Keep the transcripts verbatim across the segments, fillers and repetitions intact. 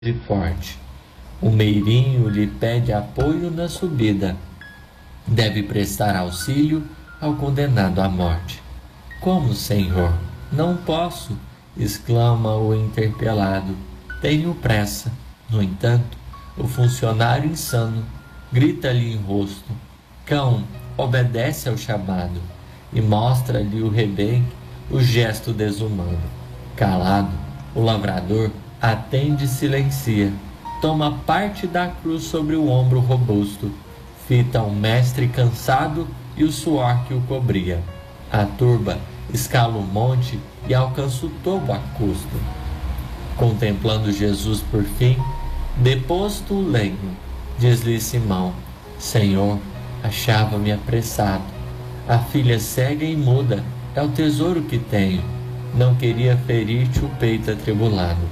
e forte. O meirinho lhe pede apoio na subida. Deve prestar auxílio ao condenado à morte. Como, Senhor? Não posso, exclama o interpelado. Tenho pressa. No entanto, o funcionário insano grita-lhe em rosto. Cão, obedece ao chamado e mostra-lhe o rebenque, o gesto desumano. Calado, o lavrador atende e silencia. Toma parte da cruz sobre o ombro robusto. Fita o mestre cansado e o suor que o cobria. A turba escala o monte e alcança o topo a custo. Contemplando Jesus por fim, deposto o lenho, diz-lhe Simão: Senhor, achava-me apressado. A filha cega e muda é o tesouro que tenho. Não queria ferir-te o peito atribulado.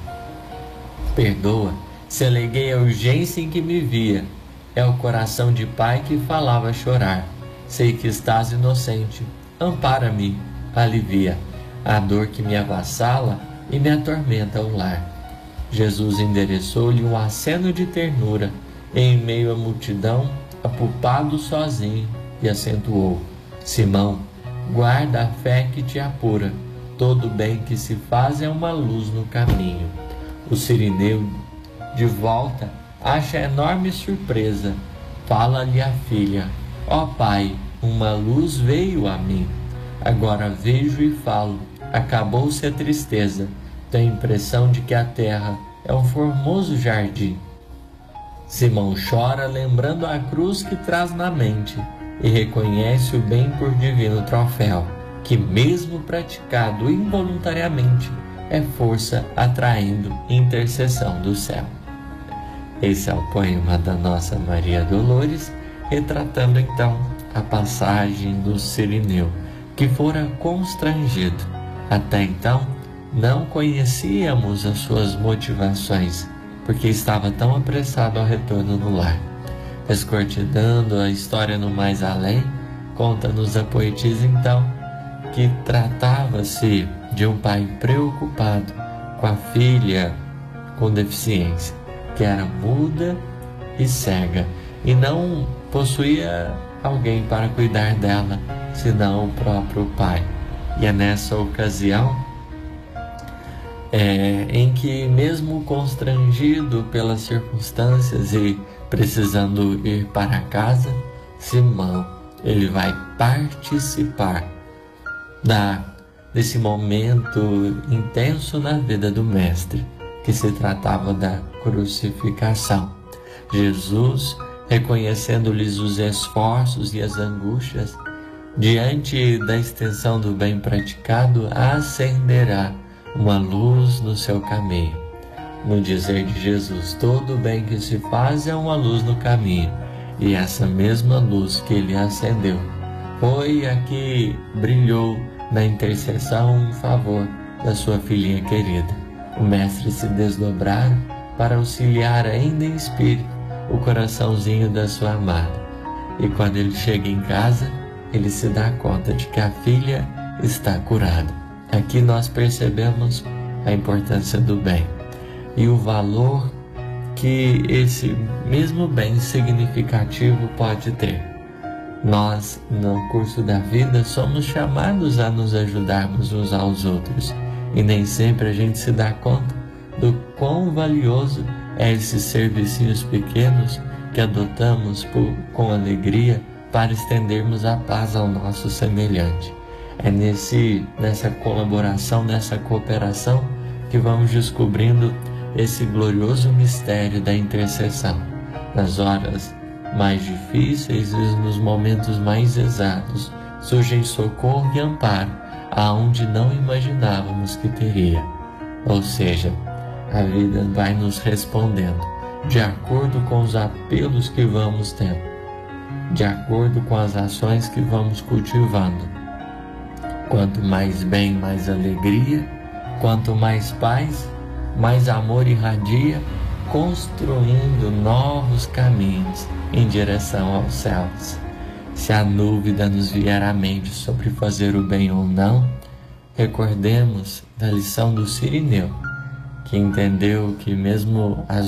Perdoa se aleguei a urgência em que me via. É o coração de pai que falava a chorar. Sei que estás inocente. Ampara-me, alivia a dor que me avassala e me atormenta o lar. Jesus endereçou-lhe um aceno de ternura em meio à multidão, apupado sozinho, e acentuou: Simão, guarda a fé que te apura. Todo bem que se faz é uma luz no caminho. O sirineu, de volta, acha enorme surpresa. Fala-lhe a filha: ó pai, uma luz veio a mim. Agora vejo e falo. Acabou-se a tristeza. Tenho a impressão de que a terra é um formoso jardim. Simão chora lembrando a cruz que traz na mente e reconhece o bem por divino troféu, que mesmo praticado involuntariamente é força atraindo intercessão do céu. Esse é o poema da Nossa Maria Dolores, retratando então a passagem do sirineu, que fora constrangido. Até então não conhecíamos as suas motivações, porque estava tão apressado ao retorno no lar. Descortinando a história no mais além, conta-nos a poetisa então que tratava-se de um pai preocupado com a filha com deficiência, que era muda e cega, e não possuía alguém para cuidar dela, senão o próprio pai. E é nessa ocasião é, em que, mesmo constrangido pelas circunstâncias e precisando ir para casa, Simão, ele vai participar da, desse momento intenso na vida do mestre, que se tratava da crucificação. Jesus, reconhecendo-lhes os esforços e as angústias, diante da extensão do bem praticado, acenderá uma luz no seu caminho. No dizer de Jesus, todo bem que se faz é uma luz no caminho, e essa mesma luz que ele acendeu foi a que brilhou na intercessão em favor da sua filhinha querida. O mestre se desdobrara para auxiliar ainda em espírito o coraçãozinho da sua amada. E quando ele chega em casa, ele se dá conta de que a filha está curada. Aqui nós percebemos a importância do bem e o valor que esse mesmo bem significativo pode ter. Nós, no curso da vida, somos chamados a nos ajudarmos uns aos outros, e nem sempre a gente se dá conta do quão valioso é esses serviços pequenos que adotamos por, com alegria para estendermos a paz ao nosso semelhante. É nesse, nessa colaboração, nessa cooperação, que vamos descobrindo esse glorioso mistério da intercessão. Nas horas mais difíceis e nos momentos mais exatos, surgem socorro e amparo aonde não imaginávamos que teria. Ou seja, a vida vai nos respondendo de acordo com os apelos que vamos tendo, de acordo com as ações que vamos cultivando. Quanto mais bem, mais alegria. Quanto mais paz, mais amor irradia, construindo novos caminhos em direção aos céus. Se a dúvida nos vier à mente sobre fazer o bem ou não, recordemos da lição do sirineu, que entendeu que mesmo as